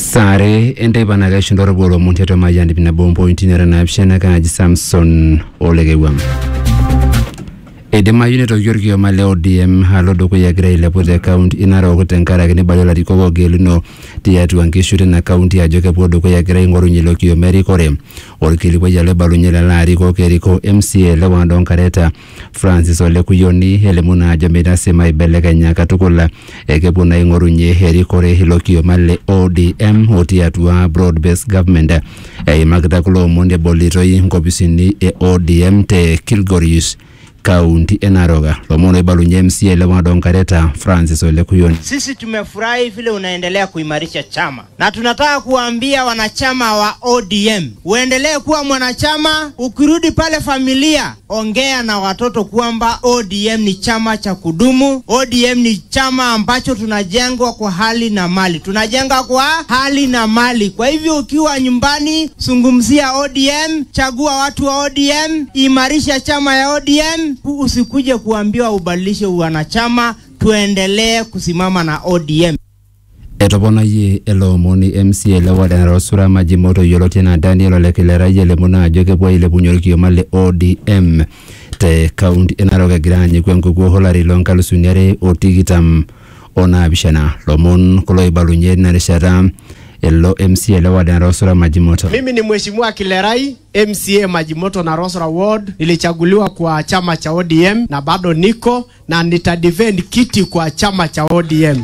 Sare enteba na gashi ndoro bolo munteto majandi bina bombo intinera na pshana kaji Samson Olegewam. Edema unit of Yorgio Maleo DM halodo kuya grey lepote account inara okutenkara kini bayola rikogo geluno tiyatu ankishute na account ya joke podo kuya grey ngoru nyilokio meri kore orikili kwa jale balu nyela la riko keriko MCA lewandon kareta Francis Ole kuyoni helemuna jameda sema ibeleka nyaka tukula ekepuna ngoru nye heri kore hilokio male ODM otiyatu wa broad based government magda kulo monde bolitoi nkobisini ODM te Kilgoris County Enaroga lomono balunye MCA lewandon kareta Francis Ole kuyoni. Sisi tumefurahi vile unaendelea kuimarisha chama na tunataka kuambia wanachama wa ODM uendelee kuwa mwanachama. Ukirudi pale familia ongea na watoto kwamba ODM ni chama cha kudumu. ODM ni chama ambacho tunajengwa kwa hali na mali, tunajenga kwa hali na mali. Kwa hivyo ukiwa nyumbani zungumzia ODM, chagua watu wa ODM, imarisha chama ya ODM. Usikuje kuambiwa ubadilishe wanachama, tuendelee kusimama na ODM. Etopona ye elomoni MCA lewada rosura majimoto yolote na Daniel Olekilera yelemuna ajoke kwa ile bunyorikio male ODM te County Enaroga Granyi kwenkuku holari lonkalu sunyare otigitam ona abishana lomon koloi balunye na rishara elo MCA lewada rosura majimoto. Mimi ni Mheshimiwa Kilerai, MCA Majimoto na Rosra Ward. Nilichaguliwa kwa chama cha ODM na bado niko na nitadefend kiti kwa chama cha ODM.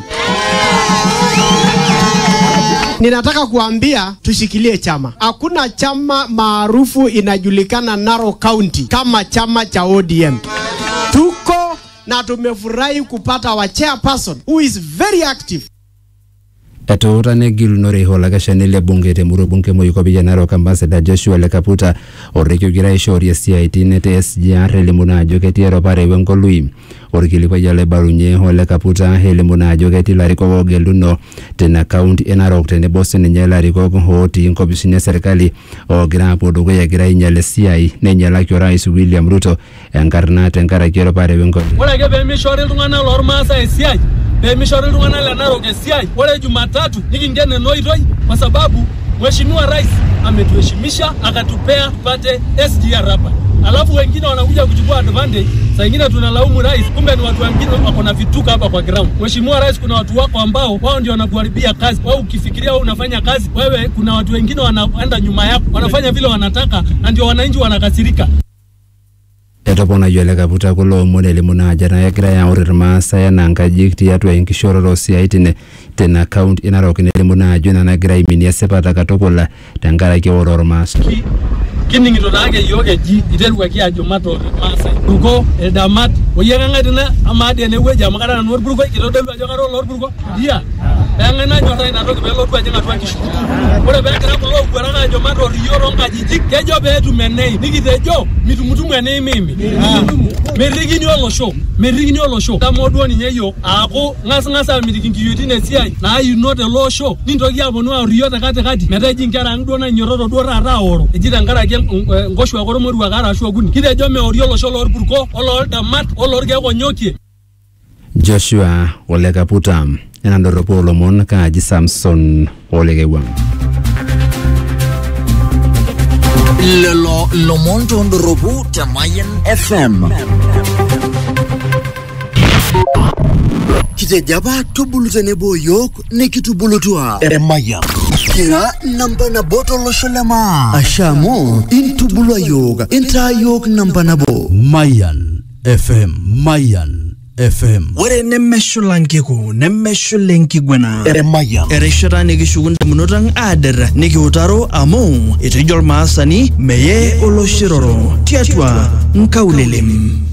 Ninataka kuambia tushikilie chama. Hakuna chama maarufu inajulikana Narok County kama chama cha ODM. Tuko na tumefurahi kupata wa chairperson who is very active. Eto utane gilu nore hola kashanile bunge temuro bunge moyuko bijanaro ambassador Joshua Lekaputa orikyo gira ishori ya CIT nete SGR helimuna joketi ya ropare wenko lui orikili kwa jale balunye hola Lekaputa helimuna joketi lariko geluno tena county Enarok tene bose nye lariko hoti inko bisine serikali o gira podo ya gira inyale CI nenyala kyo rais William Ruto enkarna tenkara kyo ropare wenko wala kebe mishori tungana lormasa CI mishori tungana la Narok CI wale Jumatatu nikingene noitoi kwa sababu Mheshimiwa Rais ametuheshimisha akatupea tupate SGR hapa. Alafu wengine wanakuja kuchukua advantage. Saa nyingine tunalaumu Rais, kumbe ni watu wengine wako na vituka hapa kwa ground. Mheshimiwa Rais, kuna watu wako ambao wao ndio wanakuharibia kazi. Wewe ukifikiria wewe unafanya kazi, wewe kuna watu wengine wanaenda nyuma yako, wanafanya vile wanataka na ndio wananchi wanakasirika. Etopona yoleka puta kulo modeli muna jana ya gira ya urirma saya na nkajikti ya tuwa inkishoro rosi ya itine tena count Enarok nele muna juna na gira imini ya sepata katokola tangara kia urorma kini ngito nage yoge ji iteru kwa kia jomato masa ruko edamat oyega ngadina amadi ene weja makara na norburgo kitodelu ajokaro lorburgo dia yangena nyota ina roki belo kwa jenga twa kishu ore bekira kulo kwaranga jomato riyoro ngajiji kejo betu menei nikitejo mitumutumu ene mimi merigini olo show tamodo ni nyeyo ako ngasa mitikingiyotine siai na you not a low show nindoki abonu ariyota kati meteji nkara ngdona nyoroto dora raoro ejita ngara ngoshu akoro moru akara ashu aguni kitejo me oriolo show lor burko olor damat olor ge konyokie. Joshua Olekaputa enandoro polo mon kaji Samson Olegewa Lelo Lomonto ndorobu Tamayan FM. Kite jaba tubulutenebo yok nekitubulutua Eremaya. Kira namba na boto losholema. Ashamo intubulwa yoga inta yok namba na bo. Mayan FM. Were nemeshulankiku nemeshulenkigwena Eremaya. Ereshara nekishugunda munotang adera nekiutaro amo itejol maasani meye oloshiroro tiatwa nkaulelem.